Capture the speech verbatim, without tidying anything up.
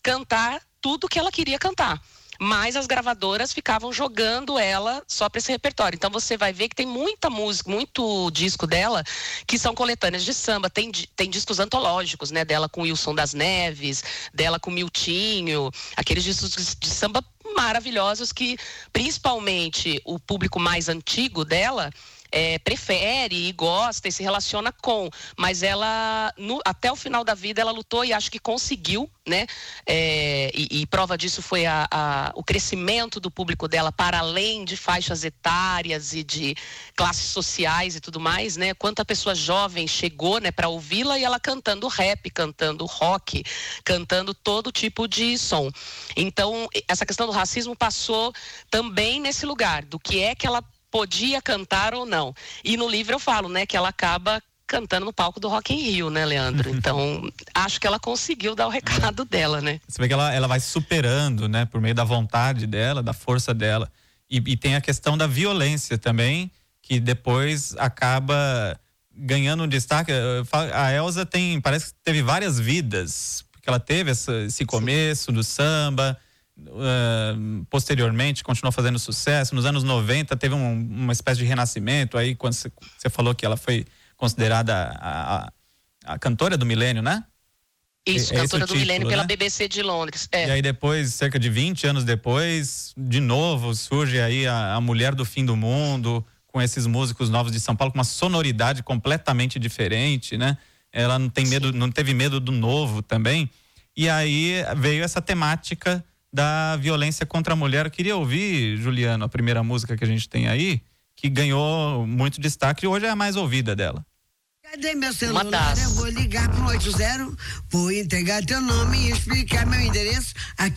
cantar tudo que ela queria cantar. Mas as gravadoras ficavam jogando ela só para esse repertório. Então você vai ver que tem muita música, muito disco dela que são coletâneas de samba. Tem, tem discos antológicos, né? Dela com Wilson das Neves, dela com Miltinho, aqueles discos de samba maravilhosos que principalmente o público mais antigo dela É, prefere e gosta e se relaciona com, mas ela no, até o final da vida ela lutou e acho que conseguiu, né? É, e, e prova disso foi a, a, o crescimento do público dela para além de faixas etárias e de classes sociais e tudo mais, né? Quanta pessoa jovem chegou, né, para ouvi-la, e ela cantando rap, cantando rock, cantando todo tipo de som. Então essa questão do racismo passou também nesse lugar, do que é que ela podia cantar ou não. E no livro eu falo, né, que ela acaba cantando no palco do Rock in Rio, né, Leandro? Então, acho que ela conseguiu dar o recado dela, né? Você vê que ela, ela vai superando, né, por meio da vontade dela, da força dela. E, e tem a questão da violência também, que depois acaba ganhando um destaque. A Elza tem, parece que teve várias vidas, porque ela teve essa, esse começo Sim. do samba. Uh, posteriormente continuou fazendo sucesso. Nos anos noventa teve um, uma espécie de renascimento aí, quando você falou que ela foi considerada a, a, a cantora do milênio, né? Isso, é, cantora do título, milênio, né? Pela B B C de Londres. É. E aí depois, cerca de vinte anos depois, de novo surge aí a, a Mulher do Fim do Mundo, com esses músicos novos de São Paulo, com uma sonoridade completamente diferente, né? Ela não tem medo, não teve medo do novo também. E aí veio essa temática da violência contra a mulher. Eu queria ouvir, Juliano, a primeira música que a gente tem aí, que ganhou muito destaque e hoje é a mais ouvida dela. Cadê meu celular? Eu vou ligar pro oito zero, vou entregar teu nome e explicar meu endereço aqui.